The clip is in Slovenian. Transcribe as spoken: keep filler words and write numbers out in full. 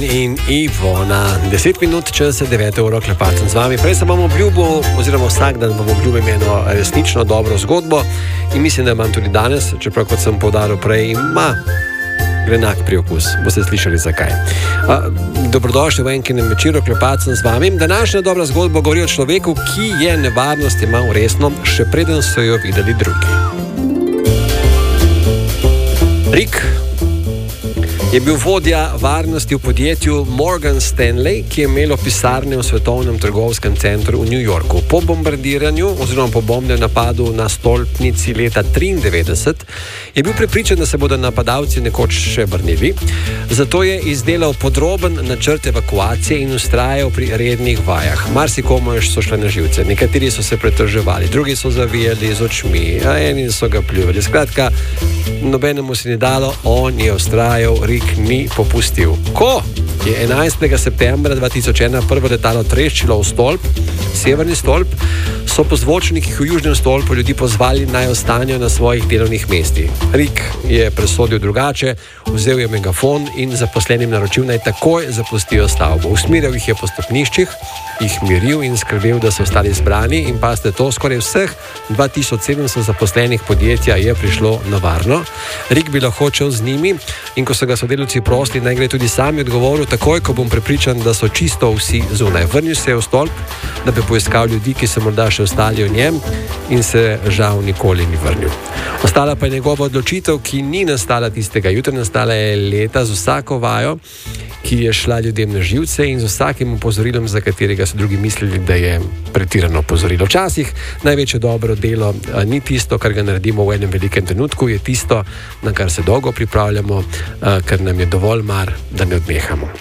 In Ivo na deset minut čez deveto uro klepacem z vami. Prej sem vam obljubil, oziroma vsak dan vam obljubim eno resnično dobro zgodbo in mislim, da imam tudi danes, čeprav kot sem poudaril prej, ima grenak priokus. Boste slišali zakaj. A, dobrodošli v enkinem večeru klepacem z vami. Današnja dobra zgodba govori o človeku, ki je nevarnost imel resno, še preden so jo videli drugi. Rick je bil vodja varnosti v podjetju Morgan Stanley, ki je imelo pisarne v svetovnem trgovskem centru v New Yorku. Po bombardiranju oziroma po bombnem napadu na stolpnici leta triindevetdeset je bil prepričan, da se bodo napadalci nekoč še vrnili. Zato je izdelal podroben načrt evakuacije in vztrajal pri rednih vajah. Marsikomu so šle na živce. Nekateri so se pretrževali, drugi so zavijali z očmi, a eni so ga pljuvali. Skratka, nobenemu se ni dalo, on je vztrajal, Rick ni popustil. Ko je enajstega septembra dva tisoč ena prvo letalo treščilo v stolp, severni stolp, so po zvočnikih v južnem stolpu ljudi pozvali naj ostanejo na svojih delovnih mestih. Rick je presodil drugače, vzel je megafon in zaposlenim naročil naj takoj zapustijo stavbo. Usmerjal jih je po stopniščih, jih miril in skrbel, da so ostali zbrani, in pa ste to, skoraj vseh dva tisoč sedemsto zaposlenih podjetja je prišlo na varno. Rick bi lahko šel z njimi in ko so ga sodelavci prosili, naj gre tudi sami, odgovoril: takoj, ko bom prepričan, da so čisto vsi zunaj. Vrnil se je v stolp, da bi poiskal ljudi, ki so morda še ostali v njem, in se žal nikoli ni vrnil. Ostala pa je njegova odločitev, ki ni nastala tistega jutra, nastala je leta z vsako vajo, ki je šla ljudem na živce, in z vsakim opozorilom, za katerega so drugi mislili, da je pretirano opozorilo. Včasih največje dobro delo a, ni tisto, kar ga naredimo v enem velikem trenutku, je tisto, na kar se dolgo pripravljamo, a, ker nam je dovolj mar, da ne odnehamo.